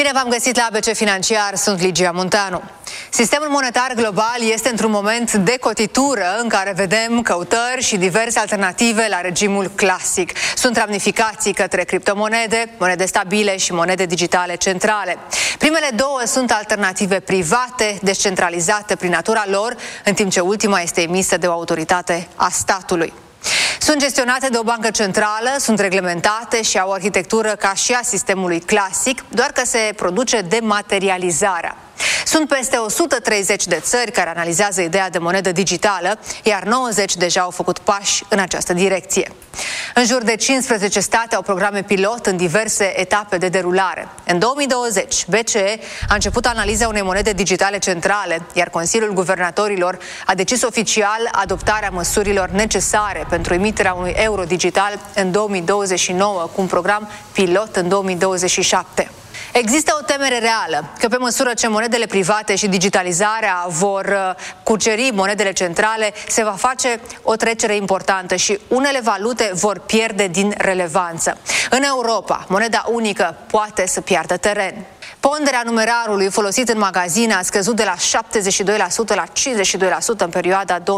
Bine v-am găsit la ABC Financiar, sunt Ligia Munteanu. Sistemul monetar global este într-un moment de cotitură în care vedem căutări și diverse alternative la regimul clasic. Sunt ramificații către criptomonede, monede stabile și monede digitale centrale. Primele două sunt alternative private, descentralizate prin natura lor, în timp ce ultima este emisă de o autoritate a statului. Sunt gestionate de o bancă centrală, sunt reglementate și au o arhitectură ca și a sistemului clasic, doar că se produce dematerializarea. Sunt peste 130 de țări care analizează ideea de monedă digitală, iar 90 deja au făcut pași în această direcție. În jur de 15 state au programe pilot în diverse etape de derulare. În 2020, BCE a început analiza unei monede digitale centrale, iar Consiliul Guvernatorilor a decis oficial adoptarea măsurilor necesare pentru emiterea unui euro digital în 2029, cu un program pilot în 2027. Există o temere reală că pe măsură ce monedele private și digitalizarea vor cuceri monedele centrale, se va face o trecere importantă și unele valute vor pierde din relevanță. În Europa, moneda unică poate să piardă teren. Ponderea numerarului folosit în magazine a scăzut de la 72% la 52% în perioada 2019-2024.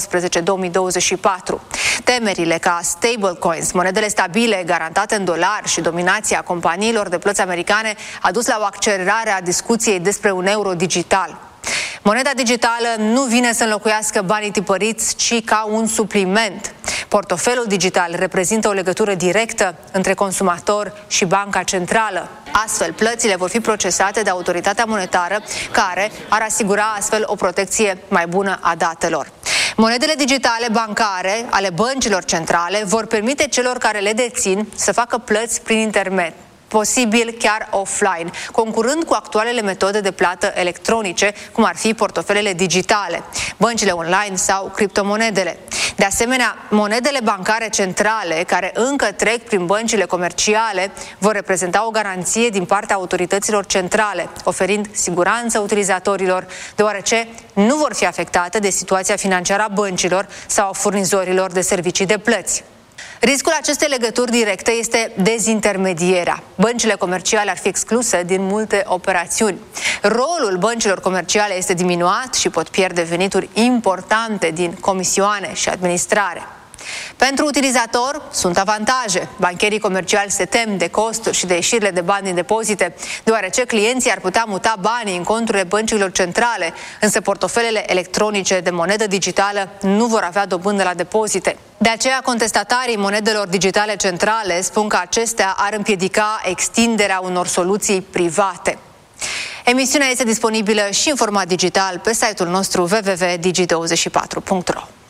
Temerile ca stablecoins, monedele stabile garantate în dolari și dominația companiilor de plăți americane a dus la o accelerare a discuției despre un euro digital. Moneda digitală nu vine să înlocuiască banii tipăriți, ci ca un supliment. Portofelul digital reprezintă o legătură directă între consumator și banca centrală. Astfel, plățile vor fi procesate de autoritatea monetară, care ar asigura astfel o protecție mai bună a datelor. Monedele digitale bancare ale băncilor centrale vor permite celor care le dețin să facă plăți prin internet, posibil chiar offline, concurând cu actualele metode de plată electronice, cum ar fi portofelele digitale, băncile online sau criptomonedele. De asemenea, monedele bancare centrale, care încă trec prin băncile comerciale, vor reprezenta o garanție din partea autorităților centrale, oferind siguranță utilizatorilor, deoarece nu vor fi afectate de situația financiară a băncilor sau a furnizorilor de servicii de plăți. Riscul acestei legături directe este dezintermedierea. Băncile comerciale ar fi excluse din multe operațiuni. Rolul băncilor comerciale este diminuat și pot pierde venituri importante din comisioane și administrare. Pentru utilizator sunt avantaje. Bancherii comerciali se tem de costuri și de ieșirile de bani din depozite, deoarece clienții ar putea muta banii în conturile băncilor centrale, însă portofelele electronice de monedă digitală nu vor avea dobândă la depozite. De aceea, contestatarii monedelor digitale centrale spun că acestea ar împiedica extinderea unor soluții private. Emisiunea este disponibilă și în format digital pe site-ul nostru www.digi24.ro.